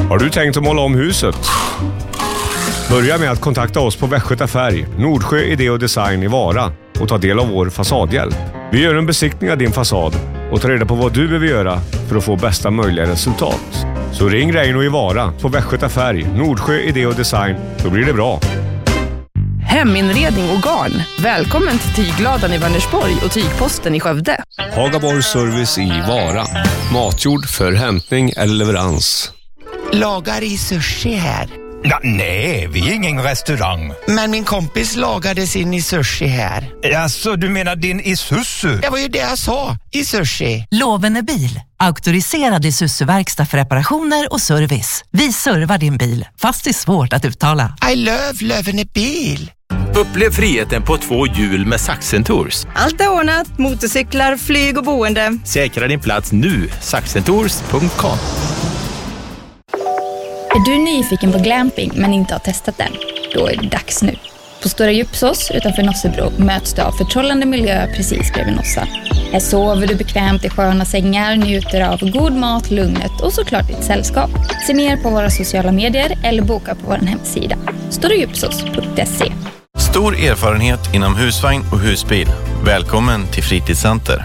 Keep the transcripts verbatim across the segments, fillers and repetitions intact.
Har du tänkt att måla om huset? Börja med att kontakta oss på Västgöta Färg, Nordsjö Idé och Design i Vara och ta del av vår fasadhjälp. Vi gör en besiktning av din fasad och tar reda på vad du behöver göra för att få bästa möjliga resultat. Så ring Reino i Vara på Västgöta Färg, Nordsjö Idé och Design, då blir det bra. Heminredning och garn. Välkommen till Tygladan i Vänersborg och Tygposten i Skövde. Hagaborg Service i Vara. Matjord för hämtning eller leverans. Lagar i sushi här. Ja, nej, vi är ingen restaurang. Men min kompis lagade sin i sushi här. Alltså, du menar din Isuzu? Det var ju det jag sa, i sushi. Lovende bil. Auktoriserad Isuzu-verkstad för reparationer och service. Vi servar din bil, fast det är svårt att uttala. I love Lovende bil. Upplev friheten på två hjul med Saxen Tours. Allt är ordnat, motorcyklar, flyg och boende. Säkra din plats nu, saxen tours punkt com. Är du nyfiken på glamping men inte har testat den? Då är det dags nu. På Stora Djupsås utanför Nossebro möts du av förtrollande miljö precis bredvid Nossa. Här sover du bekvämt i sköna sängar, njuter av god mat, lugnet och såklart ditt sällskap. Se ner på våra sociala medier eller boka på vår hemsida stora djupsås punkt se. Stor erfarenhet inom husvagn och husbil. Välkommen till Fritidscenter.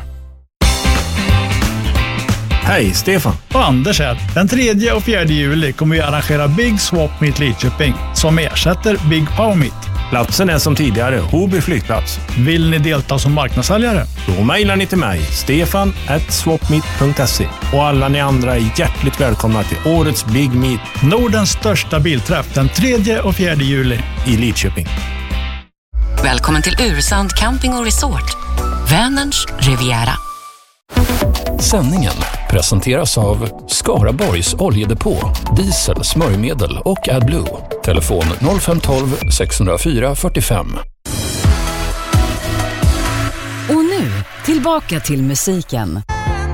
Hej, Stefan och Anders här. Den tredje och fjärde juli kommer vi arrangera Big Swap Meet Lidköping som ersätter Big Power Meet. Platsen är som tidigare, Hoby flygplats. Vill ni delta som marknadssäljare? Då mejlar ni till mig, stefan at swapmeet punkt se. Och alla ni andra är hjärtligt välkomna till årets Big Meet. Nordens största bilträff den tredje och fjärde juli i Lidköping. Välkommen till Ursand Camping och Resort. Vänerns Riviera. Sändningen presenteras av Skaraborgs oljedepå, diesel, smörjmedel och AdBlue. Telefon noll fem ett två sex noll fyra fyra fem. Och nu, tillbaka till musiken.